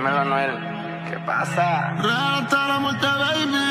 Dímelo, Noel. ¿Qué pasa? Real hasta la muerte, baby.